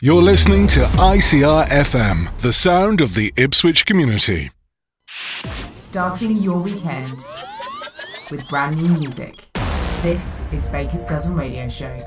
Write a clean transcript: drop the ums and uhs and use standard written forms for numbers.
You're listening to ICR FM, the sound of the Ipswich community. Starting your weekend with brand new music. This is Baker's Dozen Radio Show.